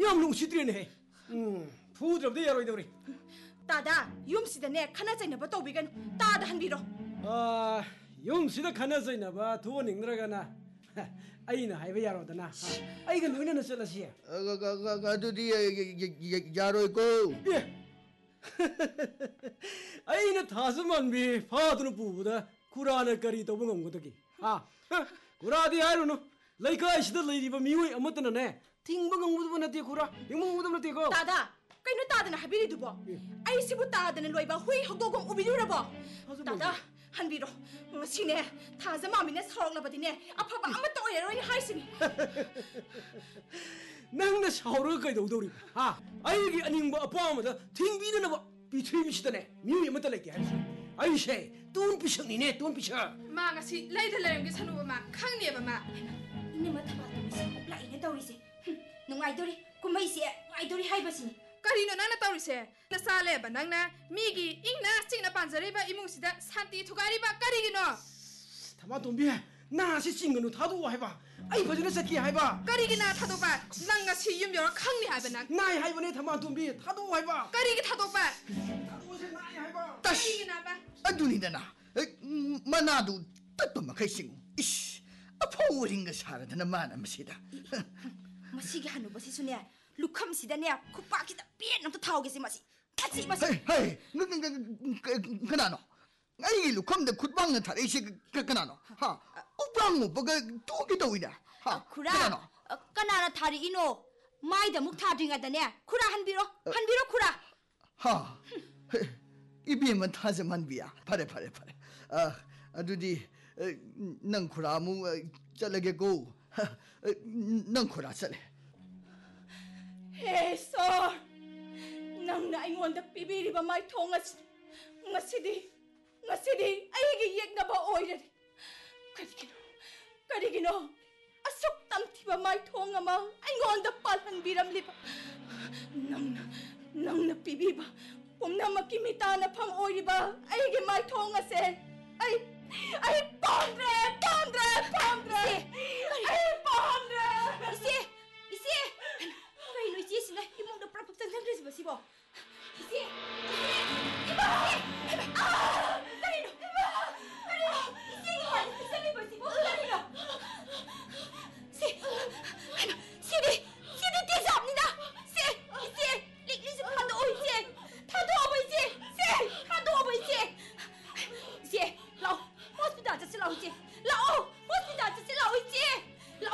ꯌꯥꯝꯅ ꯎꯁꯤꯠꯇ꯭ꯔꯦꯅꯦ ꯐꯨꯗ꯭ꯔꯕꯗꯤ ꯌꯥꯔꯣꯏꯗꯧꯔꯤ 따다 윰시다네 카나자이나바 떠비간 따다 한비로 ꯌꯨꯝꯁꯤꯗ ꯈꯟꯅꯖꯩꯅꯕ ꯊꯣꯛꯍꯟꯅꯤꯡꯗ꯭ꯔꯒꯅ ꯑꯩꯅ ꯍꯥꯏꯕ ꯌꯥꯔꯣꯗꯅ ꯑꯩꯒ ꯂꯣꯏꯅꯅ ꯆꯠꯂꯁꯤ ꯑꯗꯨꯗꯤ ꯌꯥꯔꯣꯏꯀꯣ ꯑꯩꯅ ꯊꯥꯖꯃꯟꯕꯤ ꯐꯥꯗꯨꯅ ꯄꯨꯕꯗ ꯈꯨꯔꯥꯅ ꯀꯔꯤ ꯇꯧꯕ ꯉꯝꯒꯗꯒꯦ ꯈꯨꯔꯥꯗꯤ ꯍꯥꯏꯔꯨꯅꯨ ꯂꯩꯀꯥꯏꯁꯤꯗ ꯂꯩꯔꯤꯕ ꯃꯤꯑꯣꯏ ꯑꯃꯠꯇꯅꯅꯦ ꯊꯤꯡꯕ ꯉꯝꯒꯗꯕ ꯅꯠꯇꯦ ꯈꯨꯔꯥ ꯊꯤꯡꯕ ꯉꯝꯒꯗꯕ ꯅꯠꯇꯦꯀꯣ 따다 ꯀꯩꯅꯣ 따ꯗꯅ 하비리두보 아이시부 따ꯗꯅ 로이바 후이 헉도공 우비두라보 따다 한비로 시네 타자 마미네 사랑라바디네 아파바 아무것도 어려워니 하이시니 낭나 샤오르가 그이도우도리 아이기 아닝바 아빠마다 팅비드나바 비트위시다네 미우이 아무것도 레게 하이시 아이셰 돈 비셔니네 돈 비셔 마가시 라이드 라용게 사누바 마 캉니에바 마 이네마 타바도미시 라이네 떠리세 농아이도리 구마이시 아이도리 하이바시니 Karino nana tawrise na sale ba nangna migi ingna singna panjare ba imungsida santi thugari ba karigino thama tombi na si singnu thadu haiba ai bajuna sakki haiba karigina thadu ba nanga si yum yor khangni haiba nang nai haibane thama tombi thadu haiba karigi thadu ba thadu nai haiba karigina ba aduni dana manadu tatpa makai singu ish aphawringa saradana mana masida 마시게 하는 것이 순이야 루컴시다네 쿠파키다 삐엔놈도 타오게지 마시 같이 마시 헤이 그나노 아이 루컴데 굿방나 타레시 그나노 하 우방무 버가 또기도이다 하 쿠라 까나나 다리 이노 마이다 묵타딩하다네 쿠라 한비로 쿠라 하 이비면 타즈만 비야 파레 아두디 năng khura mu chalage go nang khura chale hey sir nang na ingonda pibiriba mai thongas ngasidi aigi yekna ba oirari karigino asuk tamthiba mai thonga ma ingonda palhan biram liba nang na pibiba pumna makimita na phang oiriba aigi mai thongase ai pondre isi kai no isi sina imong da prapuk tan tan resibo sibo isi iba karino isi ngon sabi ba sibo karino si di zamnina si isi lik hado isi thado abo isi hado abo isi lao hospitalจะเราจีเรา hospital จะเราจีเรา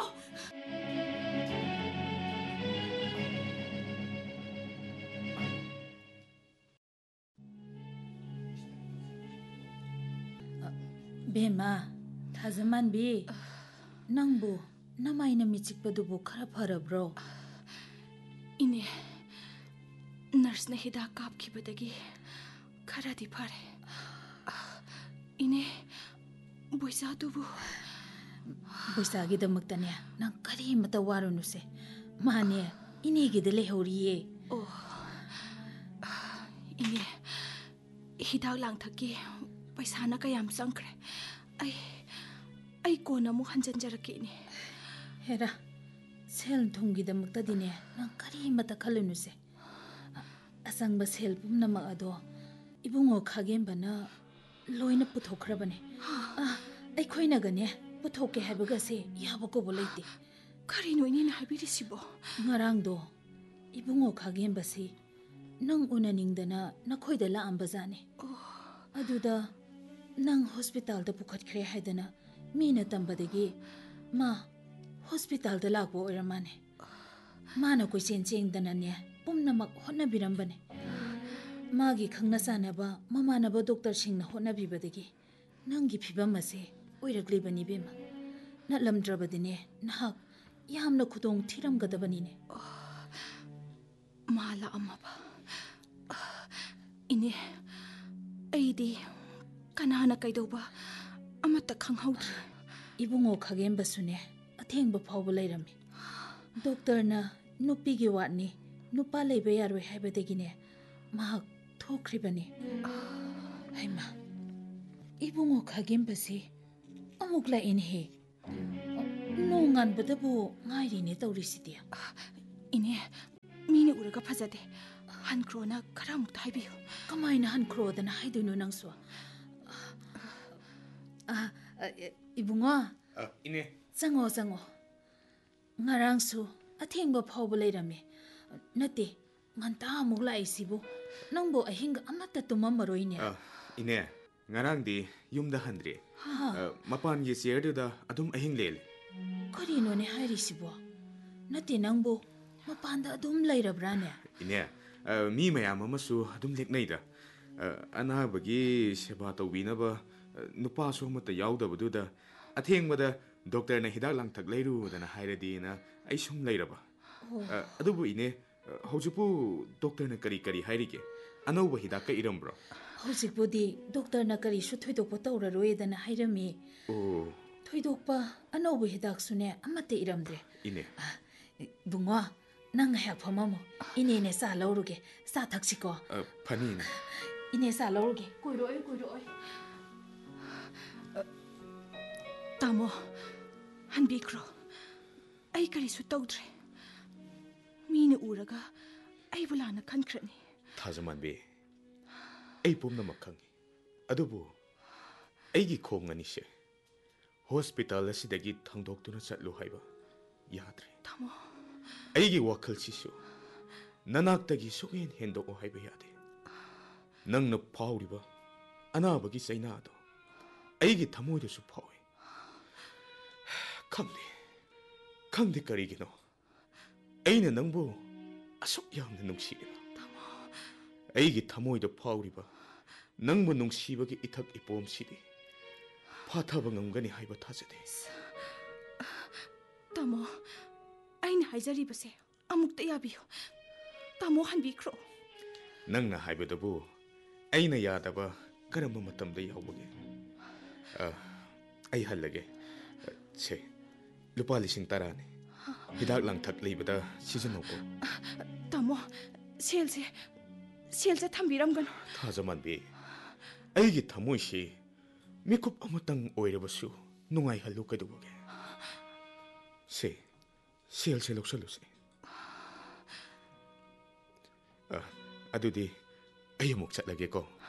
बेमा थाजमान बे नंबो नमाइना मिचिकपदुबो खरा फरब्रो इने nurse ने हिदा कापखिबदगी खरादि फरे इने बुइसादुबु बुइसागिदमक्तने नंग करिमता वारुनुसे माने इनेगिदे लेहौरिये इने हिदा लांथकी पैसाना कयाम संख्रे आई कोना मु हंजनजरकेनी हेरा सेल थुंगिदमक्तदिने नंग करिमता खलुनुसे असंगबा सेल पुमनमक अदो इबुंगो खागेमबना लोइना पुथोखरबने अखोइनगने पुथोके हाबगसे याबको लेते करिनो इनिना हाबिरिसिबो ngarangdo ibungo khagemba nang unaningsdana nakhoida laambajane aduda nang hospital da pukhatkre haidana mina tambadagi ma hospital da lakbo oramane mana koi chengdana ne pumnamak honnabirambane magi khangna sanaba mamanaba doctor singna honnabibadagi nangi phibam ase oiraglibani bema natlamdrabadine nahak yamna khudong thiramgadabani ne mala amaba ine aidi kanana kaidoba amata khanghaudri ibungo khagemba sune athengba phawba leirami doctor na nupi gi watni nupa leibe yaroi haibadagine mahak thokhribani haima ibungo khagemba amukla inhe nongan badabu ngairi ne tawrisidia ine 우르가 파자데 한크로나 가라묵 타이비요. 그마이나 한크로드나 하이두누 낭수. 이붕아. 이네. ꯆꯪꯉꯣ ꯉꯔꯥꯡꯁꯨ ꯑꯊꯦꯡꯕ ꯐꯥꯎꯕ ꯂꯩꯔꯝꯃꯦ ꯅꯠꯇꯦ ꯉꯟꯇꯥ ꯑꯃꯨꯛ ꯂꯥꯛꯏꯁꯤꯕꯨ ꯅꯪꯕꯨ ꯑꯍꯤꯡꯒ ꯑꯃꯠꯇ ꯇꯨꯝꯃꯝꯃꯔꯣꯏꯅꯦ 이네. nga랑디 ꯌꯨꯝꯗ ꯍꯟꯗ꯭ꯔꯤ ꯃꯄꯥꯟꯒꯤ ꯆꯤꯌꯔꯗꯨꯗ ꯑꯗꯨꯝ ꯑꯍꯤꯡ ꯂꯦꯜꯂꯦ ꯀꯔꯤꯅꯣꯅꯦ ꯍꯥꯏꯔꯤꯁꯤꯕꯣ ꯅꯠꯇꯦ ꯅꯪꯕꯨ ꯃꯄꯥꯟꯗ ꯑꯗꯨꯝ ꯂꯩꯔꯕ꯭ꯔꯥꯅꯦ 이네. ꯃꯤ ꯃꯌꯥꯝ ꯑꯃꯁꯨ ꯑꯗꯨꯝ ꯂꯦꯛꯅꯩꯗ ꯑꯅꯥꯕꯒꯤ ꯁꯦꯕꯥ ꯇꯧꯕꯤꯅꯕ ꯅꯨꯄꯥꯁꯨ ꯑꯃꯠꯇ ꯌꯥꯎꯗꯕꯗꯨꯗ ꯑꯊꯦꯡꯕꯗ ꯗꯣꯛꯇꯔꯅ ꯍꯤꯗꯥꯛ ꯂꯥꯡꯊꯛ ꯂꯩꯔꯨꯗꯅ ꯍꯥꯏꯔꯗꯤꯅ ꯑꯩ ꯁꯨꯝ ꯂꯩꯔꯕ ꯑꯗꯨꯕꯨ 이네 ꯍꯧꯖꯤꯛꯄꯨ ꯗꯣꯛꯇꯔꯅ ꯀꯔꯤ ꯍꯥꯏꯔꯤꯒꯦ ꯑꯅꯧꯕ ꯍꯤꯗꯥꯛꯀ ꯏꯔꯝꯕ꯭ꯔꯣ ꯍꯧꯖꯤꯛꯄꯨꯗꯤ ꯗꯣꯛꯇꯔꯅ ꯀꯔꯤꯁꯨ ꯊꯣꯏꯗꯣꯛꯄ ꯇꯧꯔꯔꯣꯏꯗꯅ ꯍꯥꯏꯔꯝꯃꯤ ꯊꯣꯏꯗꯣꯛꯄ ꯑꯅꯧꯕ ꯍꯤꯗꯥꯛꯁꯨꯅꯦ ꯑꯃꯠꯇ ꯏꯔꯝꯗ꯭ꯔꯦ 이네. ꯕꯨꯡꯉꯣ ꯅꯪ ꯉꯥꯏꯍꯥꯛ ꯐꯝꯃꯝꯃꯣ 이네ꯅꯦ ꯆꯥ ꯂꯧꯔꯨꯒꯦ ꯆꯥ ꯊꯛꯁꯤꯀꯣ ꯐꯅꯤꯅꯦ 이네 ꯆꯥ ꯂꯧꯔꯨꯒꯦ ꯀꯨꯏꯔꯣꯏ तामो हनबीख्रो आई करीसु तौद्रे मीने उरगा आई बुलाना खनख्रनी थाजमानबी आई पुमनमक खंगी अदुबु आईगी खोंग अनिसे हॉस्पिटल असिदगी थांदोक्तुना चटलु हाइबा याद्रे तामो आईगी वाखल सिसु ननाक्तगी सुगेन हेंदोको हाइबा यादे नंगन फाउरिबा अनाबगी चैनादो आईगी थमोइदसु फाउए खंदे करीगिनो अैना नंबु असुक यामना नुंसीगिनो अैगी थमोइदो फाउरिबा नंबु नुंसीबगी इथक इपोमसिदि फाथाबा ngamgani हाइबा थाजदे तामो अैना हाइजरिबसे अमुक्ता याबियो तामो हनबीख्रो नंगना हाइबदबु अैना यादबा करम मतमदा यावबगे अै हल्लगे से लुपा लिसिंग तराने हिदाक लांथक लेबदा सिजनोको तामो सेलसे थंबीरमगनो थाजमानबी अैगी थमोइसी मिकुप अमतंग ओइरबसु नुंगाइ हल्लु कदुबगे सेल लौसलुसे अदुदी अै अमुक चटलगे को